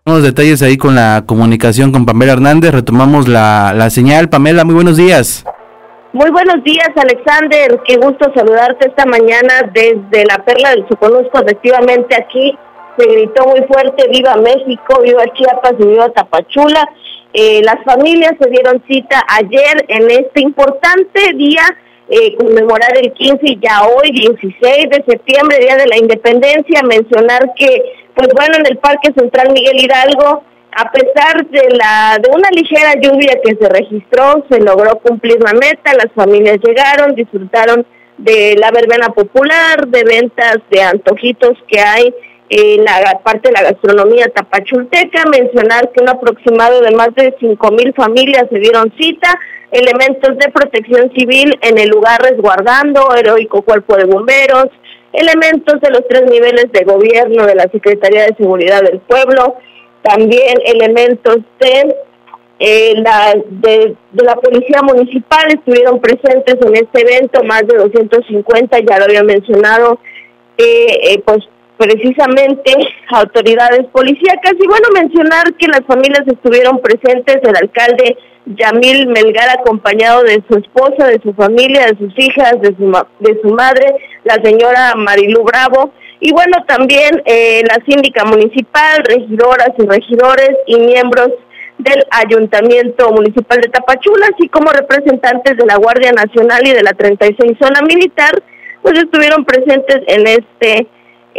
Unos detalles ahí con la comunicación con Pamela Hernández. Retomamos la señal. Pamela, muy buenos días. Muy buenos días, Alexander. Qué gusto saludarte esta mañana desde la Perla del Soconusco. Efectivamente, aquí se gritó muy fuerte: ¡Viva México! ¡Viva Chiapas! Y ¡viva Tapachula! Las familias se dieron cita ayer en este importante día, conmemorar el 15 y ya hoy, 16 de septiembre, Día de la Independencia. Mencionar que, pues bueno, en el Parque Central Miguel Hidalgo, a pesar de una ligera lluvia que se registró, se logró cumplir la meta. Las familias llegaron, disfrutaron de la verbena popular, de ventas de antojitos que hay en la parte de la gastronomía tapachulteca. Mencionar que un aproximado de más de 5,000 familias se dieron cita, elementos de protección civil en el lugar resguardando, heroico cuerpo de bomberos, elementos de los 3 niveles de gobierno de la Secretaría de Seguridad del Pueblo, también elementos de la Policía Municipal estuvieron presentes en este evento, más de 250, ya lo había mencionado, pues precisamente autoridades policíacas. Y bueno, mencionar que las familias estuvieron presentes, el alcalde Yamil Melgar acompañado de su esposa, de su familia, de sus hijas, de su madre, la señora Marilú Bravo, y bueno, también la síndica municipal, regidoras y regidores y miembros del Ayuntamiento Municipal de Tapachula, así como representantes de la Guardia Nacional y de la 36 Zona Militar, pues estuvieron presentes en este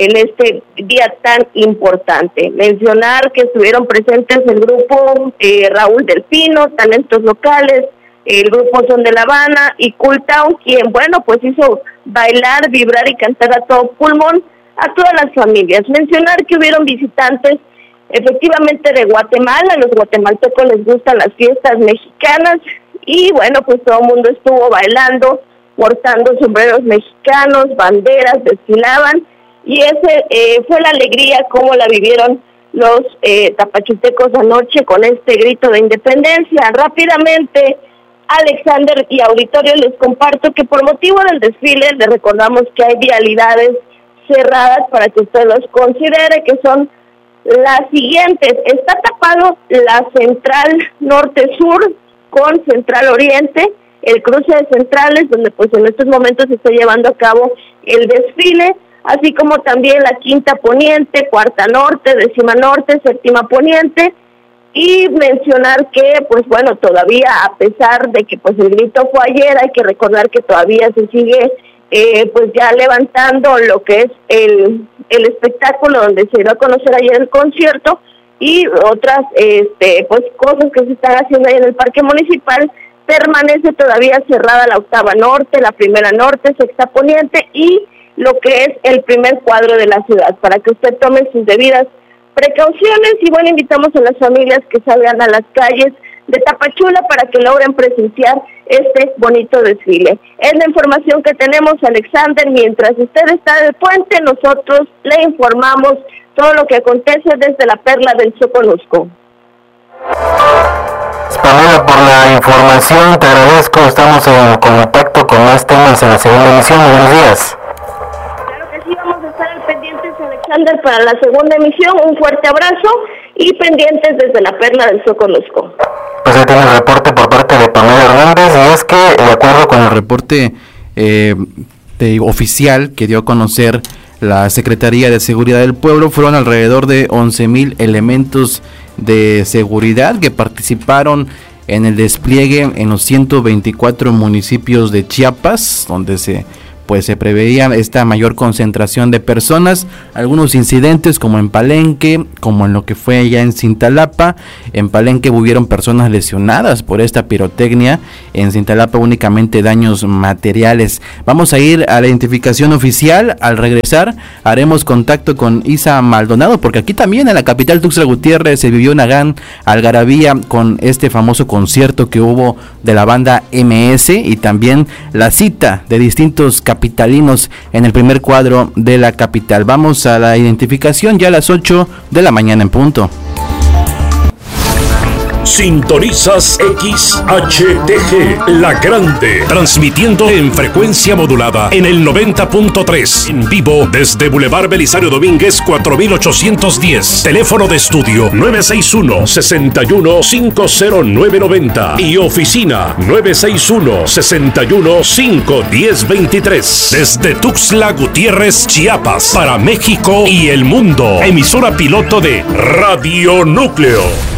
día tan importante. Mencionar que estuvieron presentes el grupo Raúl del Pino, talentos locales, el grupo Son de La Habana y Cool Town, quien, bueno, pues hizo bailar, vibrar y cantar a todo pulmón a todas las familias. Mencionar que hubieron visitantes efectivamente de Guatemala. A los guatemaltecos les gustan las fiestas mexicanas y bueno, pues todo el mundo estuvo bailando, portando sombreros mexicanos, banderas, desfilaban, y ese fue la alegría como la vivieron los tapachultecos anoche con este grito de independencia. Rápidamente, Alexander y auditorio, les comparto que por motivo del desfile les recordamos que hay vialidades cerradas para que usted los considere, que son las siguientes. Está tapado la central norte-sur con central oriente, el cruce de centrales, donde pues en estos momentos se está llevando a cabo el desfile, así como también la quinta poniente, cuarta norte, décima norte, séptima poniente. Y mencionar que, pues bueno, todavía a pesar de que pues el grito fue ayer, hay que recordar que todavía se sigue pues ya levantando lo que es el espectáculo donde se dio a conocer ayer el concierto y otras pues cosas que se están haciendo ahí en el Parque Municipal. Permanece todavía cerrada la octava norte, la primera norte, sexta poniente y lo que es el primer cuadro de la ciudad, para que usted tome sus debidas precauciones. Y bueno, invitamos a las familias que salgan a las calles de Tapachula para que logren presenciar este bonito desfile. Es la información que tenemos, Alexander. Mientras usted está de puente, nosotros le informamos todo lo que acontece desde la Perla del Soconusco. Pamela, por la información, te agradezco. Estamos en contacto con más temas en la segunda emisión. Buenos días. Claro que sí, vamos a estar pendientes, Alexander, para la segunda emisión. Un fuerte abrazo y pendientes desde la Perla del Soconusco. Pues ahí tiene el reporte por parte de Pamela Hernández, y es que, de acuerdo con el reporte oficial que dio a conocer la Secretaría de Seguridad del Pueblo, fueron alrededor de 11,000 elementos de seguridad que participaron en el despliegue en los 124 municipios de Chiapas, donde se preveía esta mayor concentración de personas. Algunos incidentes como en Palenque, como en lo que fue allá en Cintalapa. En Palenque hubieron personas lesionadas por esta pirotecnia, en Cintalapa únicamente daños materiales. Vamos a ir a la identificación oficial. Al regresar haremos contacto con Isa Maldonado, porque aquí también en la capital Tuxtla Gutiérrez se vivió una gran algarabía con este famoso concierto que hubo de la banda MS, y también la cita de distintos capitalinos en el primer cuadro de la capital. Vamos a la identificación ya a las 8 de la mañana en punto. Sintonizas XHTG, La Grande, transmitiendo en frecuencia modulada en el 90.3, en vivo desde Boulevard Belisario Domínguez 4810, teléfono de estudio 961-61-50990 y oficina 961-61-51023, desde Tuxtla Gutiérrez, Chiapas, para México y el mundo, emisora piloto de Radio Núcleo.